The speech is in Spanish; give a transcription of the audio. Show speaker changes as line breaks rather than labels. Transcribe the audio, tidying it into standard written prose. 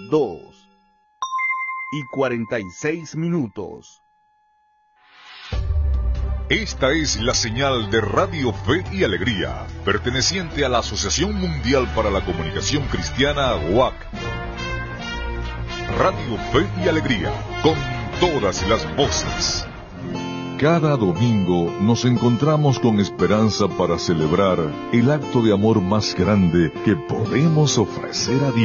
2:46.
Esta es la señal de Radio Fe y Alegría, perteneciente a la Asociación Mundial para la Comunicación Cristiana, WAC. Radio Fe y Alegría, con todas las voces. Cada domingo nos encontramos con esperanza para celebrar el acto de amor más grande que podemos ofrecer a Dios.